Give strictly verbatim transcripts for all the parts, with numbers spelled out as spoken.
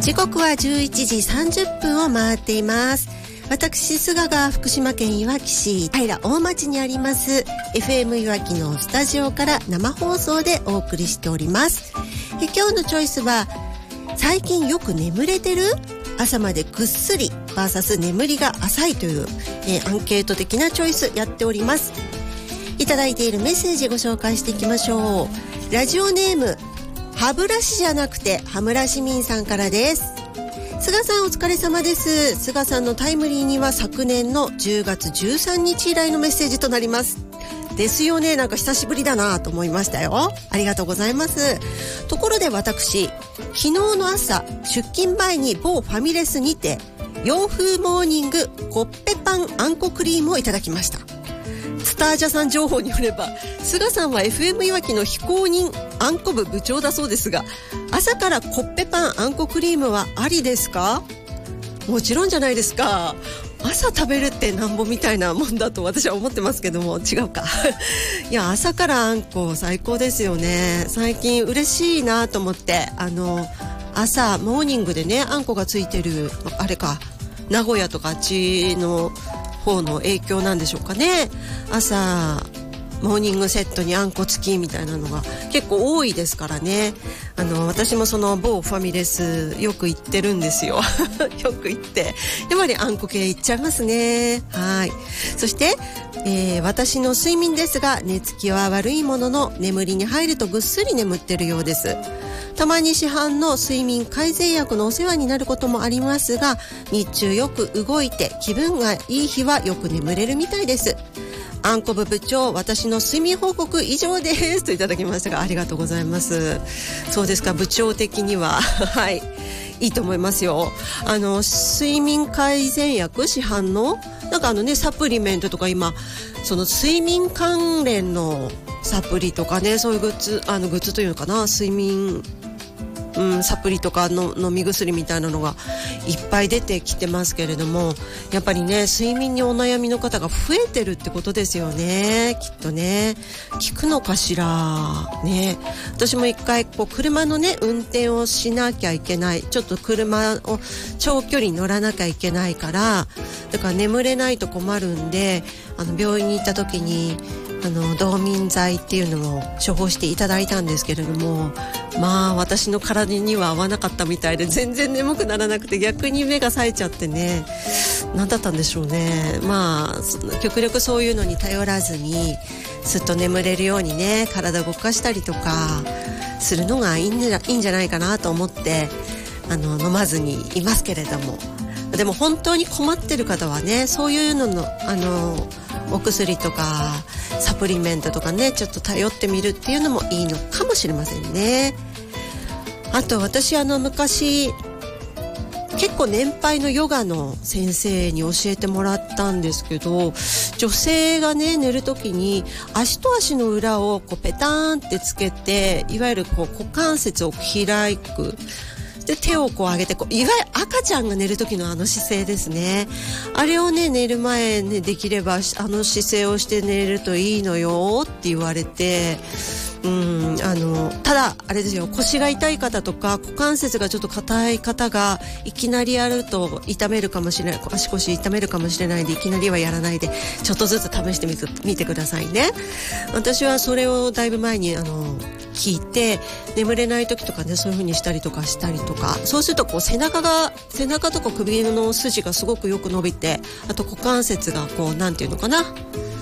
時刻はじゅういちじさんじゅっぷんを回っています。私菅が福島県いわき市平大町にあります エフエム いわきのスタジオから生放送でお送りしております。え今日のチョイスは、最近よく眠れてる？朝までぐっすり ブイエス 眠りが浅いという、えー、アンケート的なチョイスやっております。いただいているメッセージご紹介していきましょう。ラジオネーム歯ブラシじゃなくて羽村市民さんからです。菅さんお疲れ様です。菅さんのタイムリーには昨年のじゅうがつじゅうさんにち以来のメッセージとなります。ですよね。なんか久しぶりだなと思いましたよ。ありがとうございます。ところで私、昨日の朝出勤前に某ファミレスにて洋風モーニングコッペパンあんこクリームをいただきました。スタージャさん情報によれば、菅さんは エフエム いわきの非公認あんこ部部長だそうですが、朝からコッペパンあんこクリームはありですか？もちろんじゃないですか。朝食べるってなんぼみたいなもんだと私は思ってますけども、違うかいや、朝からあんこ最高ですよね。最近嬉しいなと思って、あの朝モーニングでねあんこがついてる、あれか名古屋とかあっちの方の影響なんでしょうかね。朝モーニングセットにあんこ付きみたいなのが結構多いですからね。あの私もその某ファミレスよく行ってるんですよよく行ってやっぱりあんこ系行っちゃいますね。はい。そして、えー、私の睡眠ですが、寝つきは悪いものの眠りに入るとぐっすり眠ってるようです。たまに市販の睡眠改善薬のお世話になることもありますが、日中よく動いて気分がいい日はよく眠れるみたいです。あんこ部部長、私の睡眠報告以上ですといただきましたが、ありがとうございます。そうですか、部長的にははいいいと思いますよ。あの睡眠改善薬市販のなんかあのねサプリメントとか、今その睡眠関連のサプリとかね、そういうグッズ、あのグッズというのかな、睡眠うん、サプリとかの飲み薬みたいなのがいっぱい出てきてますけれども、やっぱりね睡眠にお悩みの方が増えてるってことですよね。きっとね効くのかしらね。私も一回こう車のね運転をしなきゃいけない、ちょっと車を長距離乗らなきゃいけないから、だから眠れないと困るんで、あの病院に行った時にあの動眠剤っていうのを処方していただいたんですけれども、まあ私の体には合わなかったみたいで、全然眠くならなくて逆に目が冴えちゃってね、何だったんでしょうね。まあ極力そういうのに頼らずにすっと眠れるようにね体動かしたりとかするのがいいんじゃ、いいんじゃないかなと思ってあの飲まずにいますけれども、でも本当に困ってる方はね、そういうののあのお薬とかサプリメントとかねちょっと頼ってみるっていうのもいいのかもしれませんね。あと私あの昔結構年配のヨガの先生に教えてもらったんですけど、女性がね寝るときに足と足の裏をこうペターンってつけて、いわゆるこう股関節を開くで手をこう上げてこう、いわゆる赤ちゃんが寝る時のあの姿勢ですね。あれをね寝る前ねできればあの姿勢をして寝るといいのよって言われて、うんあのただあれですよ、腰が痛い方とか股関節がちょっと硬い方がいきなりやると痛めるかもしれない、足腰痛めるかもしれないんで、いきなりはやらないでちょっとずつ試してみて、みてくださいね。私はそれをだいぶ前にあの聞いて、眠れない時とかねそういう風にしたりとかしたりとか、そうするとこう背中が背中とか首の筋がすごくよく伸びて、あと股関節がこうなんていうのかな、う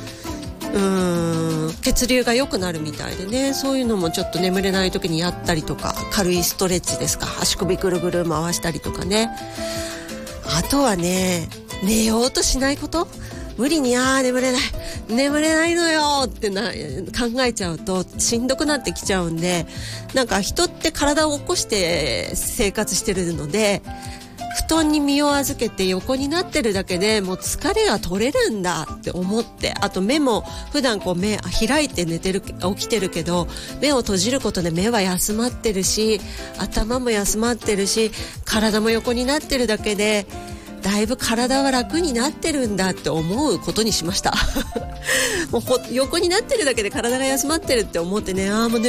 ーん血流が良くなるみたいでね、そういうのもちょっと眠れない時にやったりとか、軽いストレッチですか、足首ぐるぐる回したりとかね。あとはね寝ようとしないこと、無理にあー眠れない眠れないのよってな考えちゃうとしんどくなってきちゃうんで、なんか人って体を起こして生活してるので、布団に身を預けて横になってるだけでもう疲れが取れるんだって思って、あと目も普段こう目開いて寝てる起きてるけど、目を閉じることで目は休まってるし頭も休まってるし体も横になってるだけでだいぶ体は楽になってるんだって思うことにしましたもうほ横になってるだけで体が休まってるって思ってね、あーもう